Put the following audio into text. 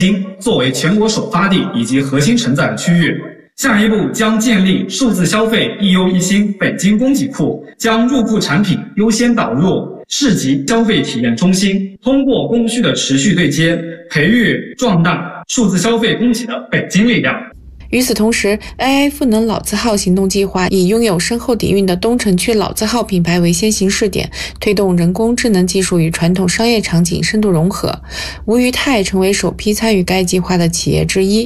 京作为全国首发地以及核心承载的区域。下一步将建立数字消费一优一新北京供给库，将入库产品优先导入市级消费体验中心，通过供需的持续对接，培育壮大数字消费供给的北京力量。 与此同时 ，AI 赋能老字号行动计划以拥有深厚底蕴的东城区老字号品牌为先行试点，推动人工智能技术与传统商业场景深度融合。吴裕泰成为首批参与该计划的企业之一。